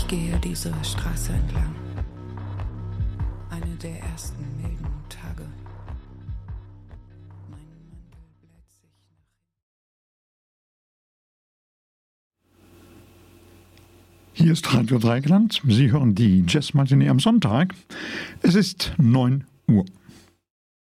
Ich gehe diese Straße entlang. Eine der ersten milden Tage. Mein Mantel bläht sich nach hinten. Hier ist Radio Dreieckland. Sie hören die Jazz-Matinee am Sonntag. Es ist 9 Uhr.